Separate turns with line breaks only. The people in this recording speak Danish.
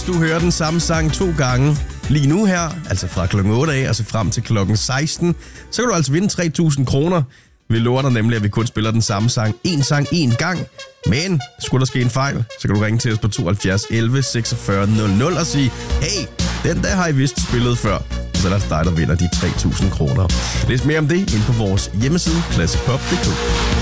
du hører den samme sang 2 gange lige nu her, altså fra klokken 8 af og så frem til klokken 16, så kan du altså vinde 3.000 kroner. Vi lover dig nemlig, at vi kun spiller den samme sang én gang. Men skulle der ske en fejl, så kan du ringe til os på 72 11 46 00 og sige, hey, den der har I vist spillet før. Så er det dig, der vinder de 3.000 kroner. Læs mere om det inde på vores hjemmeside, classicpop.dk.